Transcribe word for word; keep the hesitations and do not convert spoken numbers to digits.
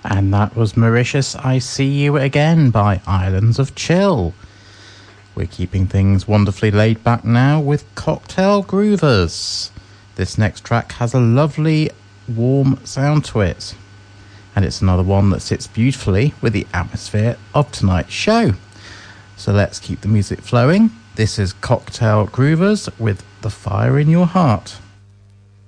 And that was Mauritius, I See You Again by Islands of Chill. We're keeping things wonderfully laid back now with Cocktail Groovers. This next track has a lovely warm sound to it, and it's another one that sits beautifully with the atmosphere of tonight's show. So let's keep the music flowing. This is Cocktail Groovers with The Fire in Your Heart.